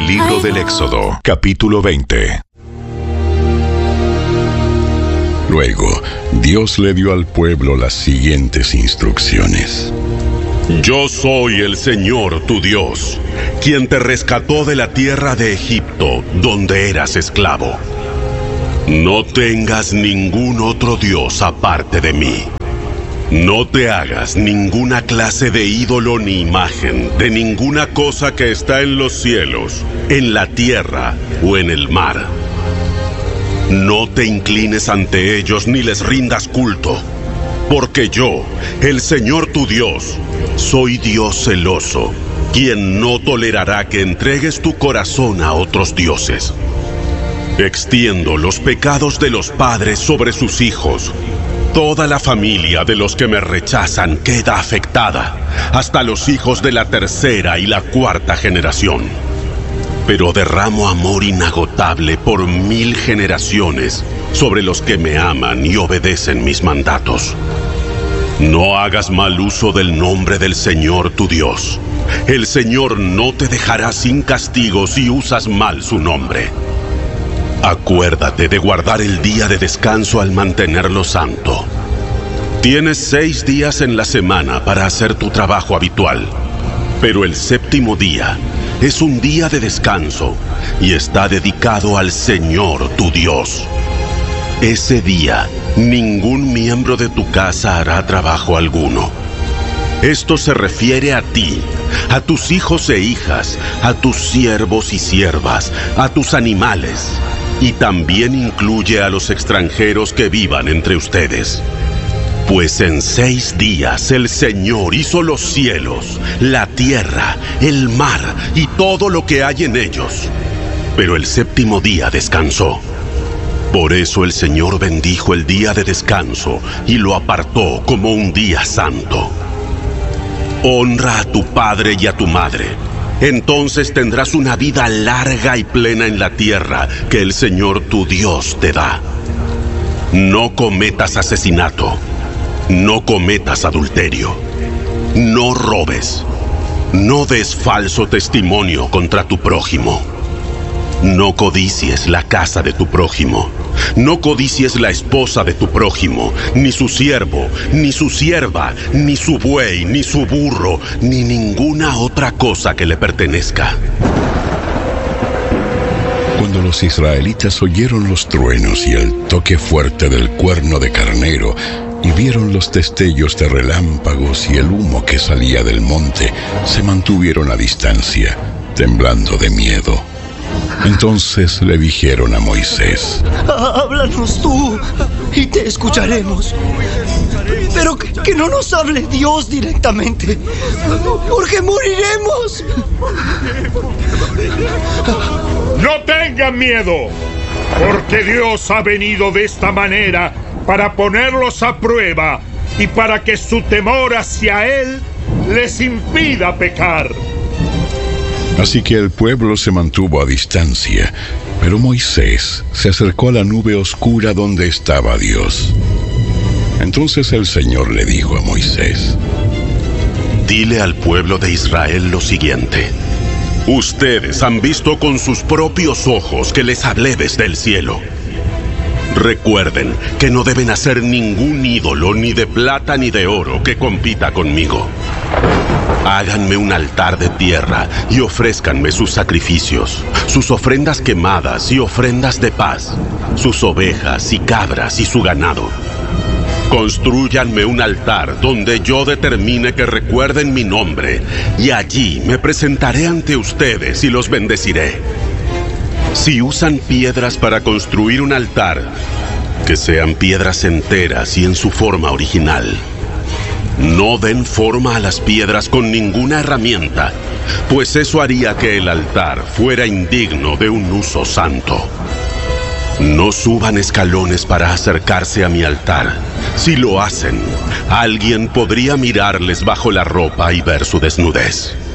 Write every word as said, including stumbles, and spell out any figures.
Libro del Éxodo, capítulo veinte. Luego, Dios le dio al pueblo las siguientes instrucciones. Yo soy el Señor tu Dios, quien te rescató de la tierra de Egipto, donde eras esclavo. No tengas ningún otro Dios aparte de mí. No te hagas ninguna clase de ídolo ni imagen de ninguna cosa que está en los cielos, en la tierra o en el mar. No te inclines ante ellos ni les rindas culto, porque yo, el Señor tu Dios, soy Dios celoso, quien no tolerará que entregues tu corazón a otros dioses. Extiendo los pecados de los padres sobre sus hijos. Toda la familia de los que me rechazan queda afectada, hasta los hijos de la tercera y la cuarta generación. Pero derramo amor inagotable por mil generaciones sobre los que me aman y obedecen mis mandatos. No hagas mal uso del nombre del Señor tu Dios. El Señor no te dejará sin castigo si usas mal su nombre. Acuérdate de guardar el día de descanso al mantenerlo santo. Tienes seis días en la semana para hacer tu trabajo habitual, pero el séptimo día es un día de descanso y está dedicado al Señor tu Dios. Ese día, ningún miembro de tu casa hará trabajo alguno. Esto se refiere a ti, a tus hijos e hijas, a tus siervos y siervas, a tus animales, y también incluye a los extranjeros que vivan entre ustedes. Pues en seis días el Señor hizo los cielos, la tierra, el mar y todo lo que hay en ellos. Pero el séptimo día descansó. Por eso el Señor bendijo el día de descanso y lo apartó como un día santo. Honra a tu padre y a tu madre. Entonces tendrás una vida larga y plena en la tierra que el Señor tu Dios te da. No cometas asesinato. No cometas adulterio. No robes. No des falso testimonio contra tu prójimo. No codicies la casa de tu prójimo. No codicies la esposa de tu prójimo, ni su siervo, ni su sierva, ni su buey, ni su burro, ni ninguna otra cosa que le pertenezca. Cuando los israelitas oyeron los truenos y el toque fuerte del cuerno de carnero, y vieron los destellos de relámpagos y el humo que salía del monte, se mantuvieron a distancia, temblando de miedo. Entonces le dijeron a Moisés: Háblanos tú y te escucharemos, pero que, que no nos hable Dios directamente, porque moriremos. No tengan miedo, porque Dios ha venido de esta manera para ponerlos a prueba y para que su temor hacia Él les impida pecar. Así que el pueblo se mantuvo a distancia, pero Moisés se acercó a la nube oscura donde estaba Dios. Entonces el Señor le dijo a Moisés: Dile al pueblo de Israel lo siguiente. Ustedes han visto con sus propios ojos que les hablé desde el cielo. Recuerden que no deben hacer ningún ídolo, ni de plata ni de oro, que compita conmigo. Háganme un altar de tierra y ofrézcanme sus sacrificios, sus ofrendas quemadas y ofrendas de paz, sus ovejas y cabras y su ganado. Constrúyanme un altar donde yo determine que recuerden mi nombre, y allí me presentaré ante ustedes y los bendeciré. Si usan piedras para construir un altar, que sean piedras enteras y en su forma original. No den forma a las piedras con ninguna herramienta, pues eso haría que el altar fuera indigno de un uso santo. No suban escalones para acercarse a mi altar. Si lo hacen, alguien podría mirarles bajo la ropa y ver su desnudez.